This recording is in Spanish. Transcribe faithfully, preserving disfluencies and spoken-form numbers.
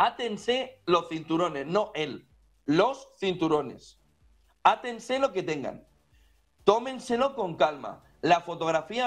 Átense los cinturones, no él. Los cinturones. Átense lo que tengan. Tómenselo con calma. La fotografía